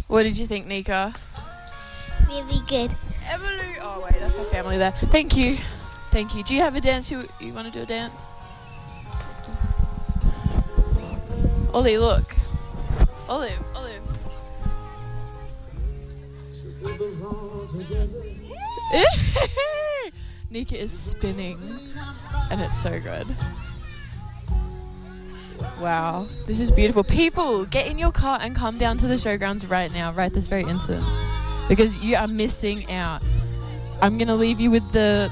What did you think, Nika? Really good. Emily. Oh, wait, that's our family there. Thank you. Thank you. Do you have a dance? You want to do a dance? Ollie, look. Olive. Nika is spinning, and it's so good. Wow, this is beautiful. People, get in your car and come down to the showgrounds right now, right this very instant, because you are missing out. I'm going to leave you with the